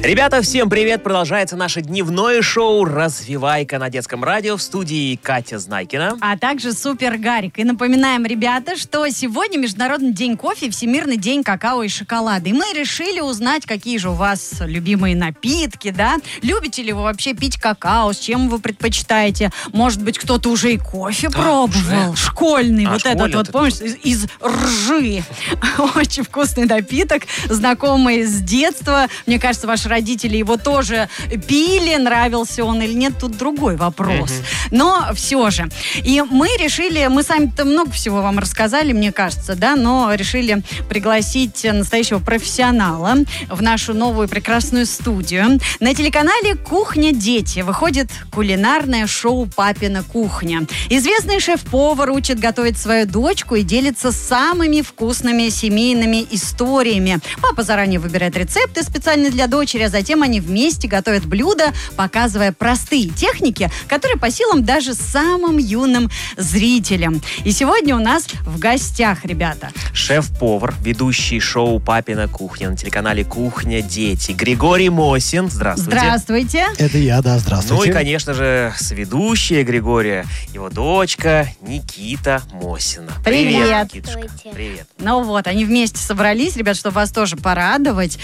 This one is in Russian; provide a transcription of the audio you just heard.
Ребята, всем привет! Продолжается наше дневное шоу «Развивайка» на детском радио в студии Катя Знайкина. А также Супер Гарик. И напоминаем, ребята, что сегодня Международный день кофе, Всемирный день какао и шоколада. И мы решили узнать, какие же у вас любимые напитки, да? Любите ли вы вообще пить какао? С чем вы предпочитаете? Может быть, кто-то уже и кофе пробовал? Уже? Школьный, вот школьный этот вот, помнишь, из ржи. Очень вкусный напиток, знакомый с детства. Мне кажется, ваши родители его тоже пили, нравился он или нет, тут другой вопрос. Но все же. И мы решили, мы сами-то много всего вам рассказали, мне кажется, да, но решили пригласить настоящего профессионала в нашу новую прекрасную студию. На телеканале «Кухня. Дети» выходит кулинарное шоу «Папина кухня». Известный шеф-повар учит готовить свою дочку и делится самыми вкусными семейными историями. Папа заранее выбирает рецепты специально для дочери, а затем они вместе готовят блюда, показывая простые техники, которые по силам даже самым юным зрителям. И сегодня у нас в гостях, ребята, шеф-повар, ведущий шоу «Папина кухня» на телеканале «Кухня. Дети» Григорий Мосин. Здравствуйте. Здравствуйте. Это я, да, здравствуйте. Ну и, конечно же, соведущая Григория, его дочка Никита Мосина. Привет. Никитушка. Привет. Ну вот, они вместе собрались, ребят, чтобы вас тоже порадовать.